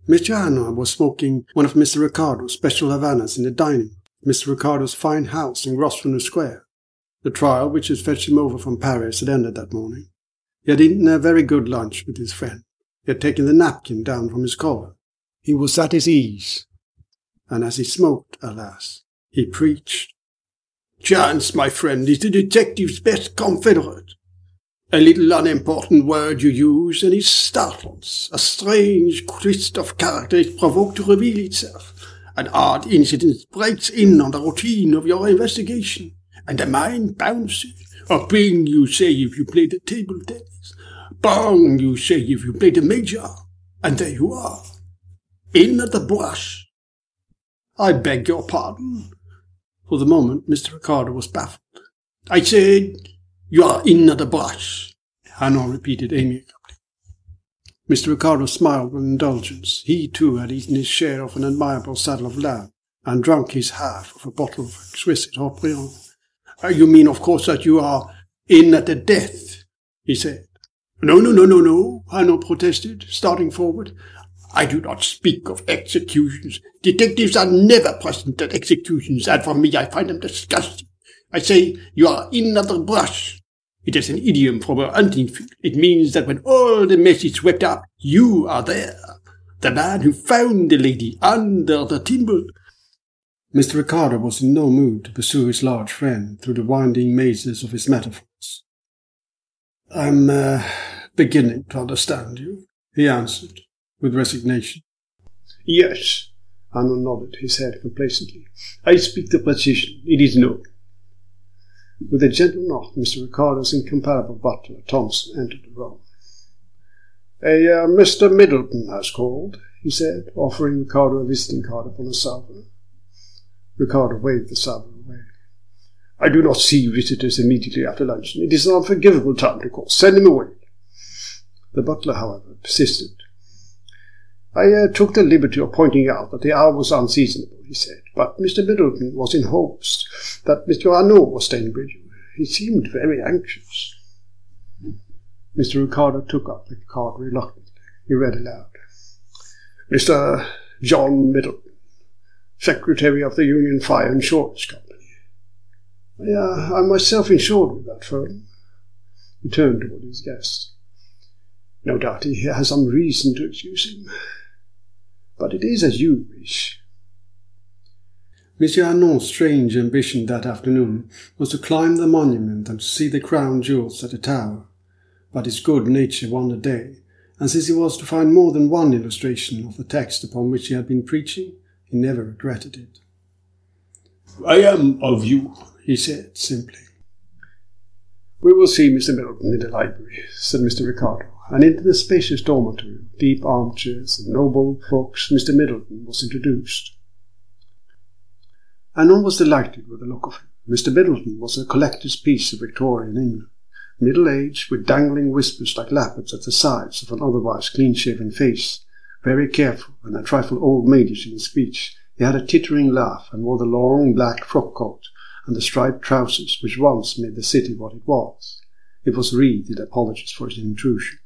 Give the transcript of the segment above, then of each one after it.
Mr. Hanna was smoking one of Mr. Ricardo's special Havanas in the dining room, Mr. Ricardo's fine house in Grosvenor Square. The trial which had fetched him over from Paris had ended that morning. He had eaten a very good lunch with his friend. He had taken the napkin down from his collar. He was at his ease. And as he smoked, alas, he preached. "Chance, my friend, is the detective's best confederate. A little unimportant word you use, and he startles. A strange twist of character is provoked to reveal itself. An odd incident breaks in on the routine of your investigation, and the mind bounces. Or bing, you say, if you play the table tennis. Bong, you say, if you play the major. And there you are. In at the brush. I beg your pardon." For the moment, Mr. Ricardo was baffled. "I said, you are in at the brush," Hanno repeated amiably. Mr. Ricardo smiled with indulgence. He, too, had eaten his share of an admirable saddle of lamb, and drunk his half of a bottle of exquisite Haut-Briand. "You mean, of course, that you are in at the death," he said. No, Hanno protested, starting forward. "I do not speak of executions. Detectives are never present at executions, and for me I find them disgusting. I say you are in at the brush. It is an idiom from a hunting field. It means that when all the mess is swept up, you are there. The man who found the lady under the timber." Mr. Ricardo was in no mood to pursue his large friend through the winding mazes of his metaphors. "I'm beginning to understand you," he answered, with resignation. "Yes," Hanno nodded his head complacently. "I speak the precision. It is known." With a gentle nod, Mr. Ricardo's incomparable butler, Thompson, entered the room. "A Mr. Middleton has called," he said, offering Ricardo a visiting card upon a salver. Ricardo waved the salver away. "I do not see visitors immediately after luncheon. It is an unforgivable time to call. Send him away." The butler, however, persisted. "I took the liberty of pointing out that the hour was unseasonable," he said, "but Mr. Middleton was in hopes that Mr. Hanno was staying with you. He seemed very anxious." Mr. Ricardo took up the card reluctantly. He read aloud. "Mr. John Middleton, Secretary of the Union Fire Insurance Company." "I'm myself insured with that firm." He turned toward his guest. "No doubt he has some reason to excuse him. But it is as you wish." Monsieur Hannon's strange ambition that afternoon was to climb the monument and to see the crown jewels at the tower. But his good nature won the day, and since he was to find more than one illustration of the text upon which he had been preaching, he never regretted it. "I am of you," he said simply. "We will see Mr. Middleton in the library," said Mr. Ricardo, and into the spacious dormitory, deep armchairs and noble books, Mr. Middleton was introduced. Hanno was delighted with the look of him. Mr. Middleton was a collector's piece of Victorian England, middle-aged, with dangling whiskers like lappets at the sides of an otherwise clean-shaven face, very careful and a trifle old-maidish in his speech. He had a tittering laugh and wore the long black frock-coat and the striped trousers which once made the city what it was. It was wreathed in apologies for his intrusion.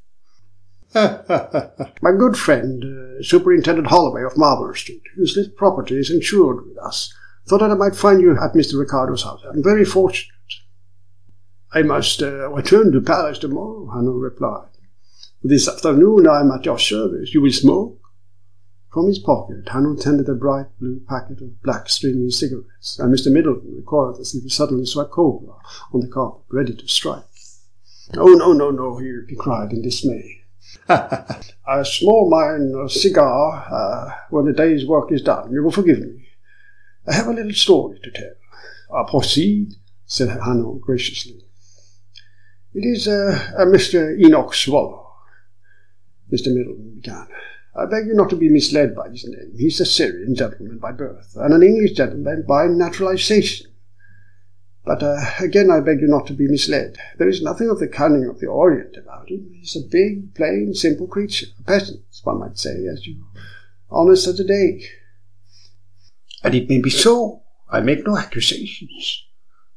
"My good friend, Superintendent Holloway of Marlborough Street, whose little property is insured with us, thought that I might find you at Mr. Ricardo's house. I'm very fortunate." "I must return to Paris tomorrow," Hanno replied. "This afternoon I am at your service. You will smoke?" From his pocket, Hanno tendered a bright blue packet of black stringy cigarettes, and Mr. Middleton recoiled as if he suddenly saw a cobra on the carpet, ready to strike. "Oh, no, he cried in dismay. "A small mine cigar when the day's work is done. You will forgive me. I have a little story to tell." "Proceed," said Hanno graciously. "It is a Mr. Enoch Swallow," Mr. Middleton began. "I beg you not to be misled by his name. He is a Syrian gentleman by birth, and an English gentleman by naturalization. But again I beg you not to be misled. There is nothing of the cunning of the Orient about him. He is a big, plain, simple creature, a peasant, one might say, as you honest as the day. And it may be so. I make no accusations."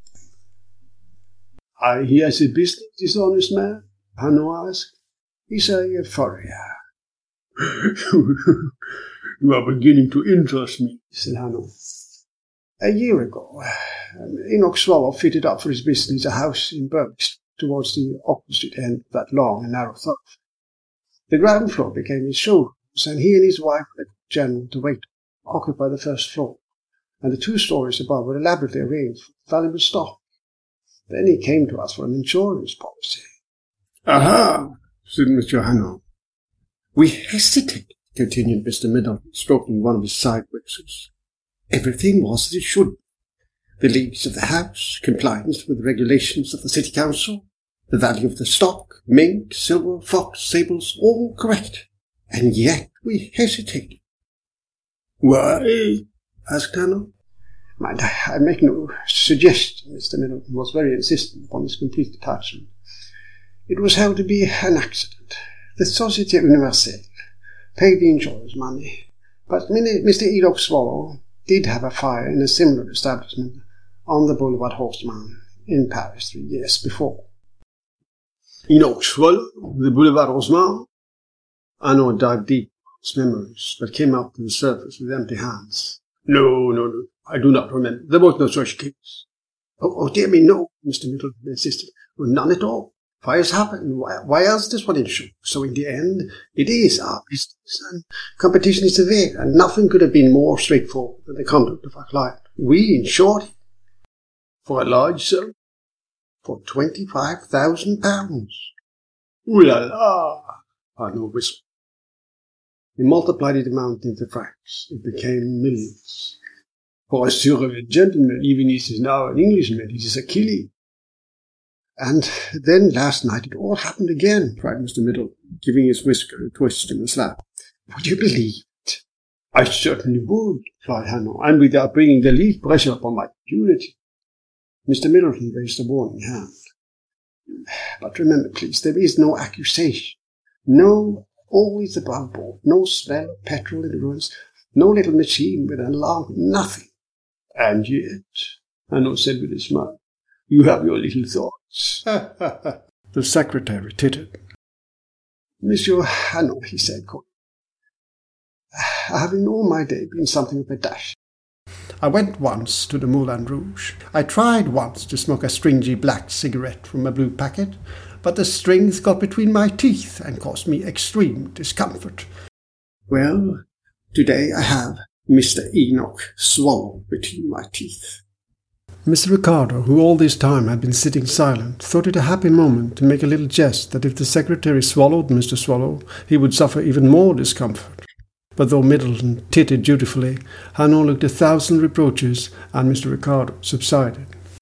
"He has a business, this honest man?" Hanno asked. "He's a furrier." You are beginning to interest me, said Hannah. A year ago, Enoch Swallow fitted up for his business a house in Berwick towards the opposite end of that long and narrow thoroughfare. The ground floor became his showrooms, and he and his wife, the general, the waiter, occupied the first floor, and the 2 stories above were elaborately arranged for valuable stock. Then he came to us for an insurance policy. Aha, said Mr. Hannah. We hesitated, continued Mr. Middleton, stroking one of his side whiskers. Everything was as it should be. The lease of the house, compliance with the regulations of the city council, the value of the stock, mink, silver, fox, sables, all correct. And yet we hesitated. Why? Asked Hannah. Mind, I make no suggestion. Mr. Middleton was very insistent upon his complete detachment. It was held to be an accident. The Société Universelle paid the insurer's money, but Mr. Enoch Swallow did have a fire in a similar establishment on the Boulevard Haussmann in Paris 3 years before. Enoch Swallow, the Boulevard Haussmann? Arnaud dived deep in his memories, but came up to the surface with empty hands. No, I do not remember. There was no such case. Oh, dear me, no, Mr. Middleton insisted. Well, none at all. Fires happen. Why else does one insure? So in the end, it is our business, and competition is severe, and nothing could have been more straightforward than the conduct of our client. We insured him. For a large sum? For £25,000. Ooh la la! Arnaud whistled. He multiplied the amount into francs. It became millions. For a surly gentleman, even if he is now an Englishman, it is a killing. And then last night it all happened again, cried Mr. Middleton, giving his whisker a twist and a slap. Would you believe it? I certainly would, replied Hannah, and without bringing the least pressure upon my credulity. Mr. Middleton raised a warning hand. But remember, please, there is no accusation. No, all is above board. No smell of petrol in the ruins. No little machine with an alarm. Nothing. And yet, Hannah said with a smile, you have your little thoughts. The secretary tittered. Monsieur Hannah, he said, I have in all my day been something of a dash. I went once to the Moulin Rouge. I tried once to smoke a stringy black cigarette from a blue packet, but the strings got between my teeth and caused me extreme discomfort. Well, today I have Mr. Enoch Swallow between my teeth. Mr. Ricardo, who all this time had been sitting silent, thought it a happy moment to make a little jest that if the secretary swallowed Mr. Swallow, he would suffer even more discomfort. But though Middleton tittered dutifully, Hannah looked 1,000 reproaches, and Mr. Ricardo subsided.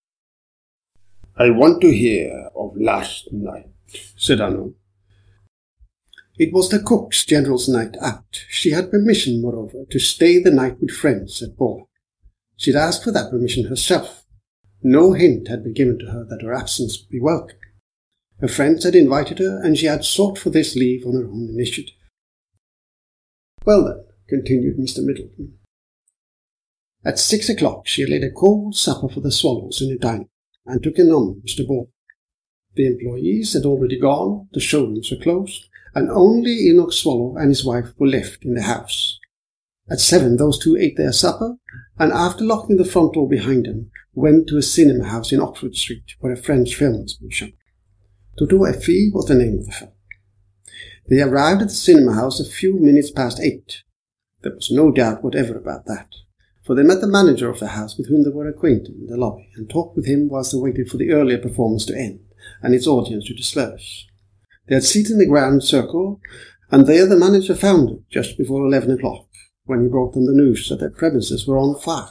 I want to hear of last night, said Hannah. It was the cook's general's night out. She had permission, moreover, to stay the night with friends at Bordeaux. She had asked for that permission herself. No hint had been given to her that her absence would be welcome. Her friends had invited her, and she had sought for this leave on her own initiative. Well then, continued Mr. Middleton. At 6 o'clock she laid a cold supper for the Swallows in the dining room, and took in on Mr. Ball. The employees had already gone, the showrooms were closed, and only Enoch Swallow and his wife were left in the house. At 7 those two ate their supper, and after locking the front door behind them, went to a cinema house in Oxford Street, where a French film was being shown. Toto Effie was the name of the film. They arrived at the cinema house a few minutes past 8. There was no doubt whatever about that, for they met the manager of the house with whom they were acquainted in the lobby, and talked with him whilst they waited for the earlier performance to end, and its audience to disperse. They had seated in the grand circle, and there the manager found them just before 11 o'clock, when he brought them the news that their premises were on fire.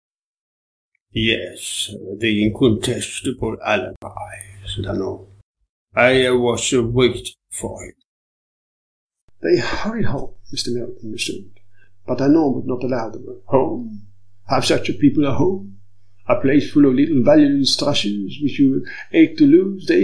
Yes, the incontestable alibi, said Hannah. I was waiting for him. They hurried home, Mr. Middleton resumed, but Hannah would not allow them. Home? Have such a people a home? A place full of little valueless trashes which you ache to lose?